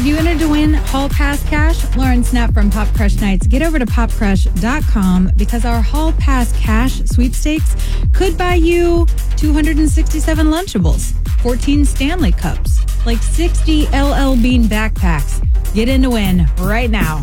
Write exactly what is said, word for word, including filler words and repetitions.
Have you entered to win Hall Pass cash? Lauren Snap from Pop Crush Nights. Get over to pop crush dot com because our Hall Pass cash sweepstakes could buy you two hundred sixty-seven Lunchables, fourteen Stanley Cups, like sixty L L Bean backpacks. Get in to win right now.